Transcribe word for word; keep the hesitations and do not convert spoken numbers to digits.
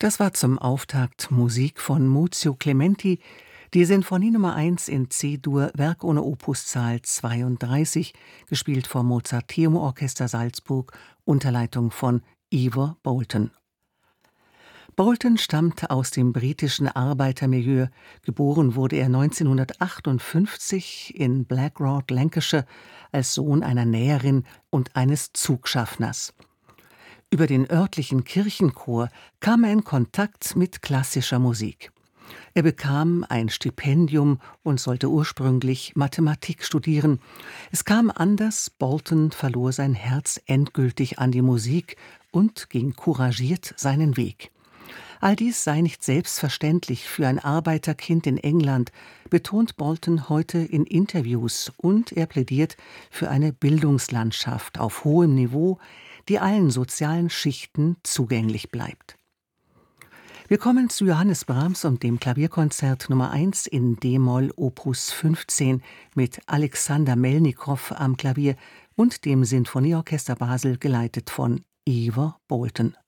Das war zum Auftakt Musik von Muzio Clementi, die Sinfonie Nummer eins in C-Dur, Werk ohne Opuszahl zweiunddreißig, gespielt vom Mozarteum Orchester Salzburg unter Leitung von Ivor Boulton. Boulton stammt aus dem britischen Arbeitermilieu. Geboren wurde er neunzehnhundertachtundfünfzig in Blackrod, Lancashire, als Sohn einer Näherin und eines Zugschaffners. Über den örtlichen Kirchenchor kam er in Kontakt mit klassischer Musik. Er bekam ein Stipendium und sollte ursprünglich Mathematik studieren. Es kam anders, Boulton verlor sein Herz endgültig an die Musik und ging couragiert seinen Weg. All dies sei nicht selbstverständlich für ein Arbeiterkind in England, betont Boulton heute in Interviews, und er plädiert für eine Bildungslandschaft auf hohem Niveau, die allen sozialen Schichten zugänglich bleibt. Wir kommen zu Johannes Brahms und dem Klavierkonzert Nummer eins in d-Moll Opus fünfzehn mit Alexander Melnikow am Klavier und dem Sinfonieorchester Basel, geleitet von Ivor Boulton.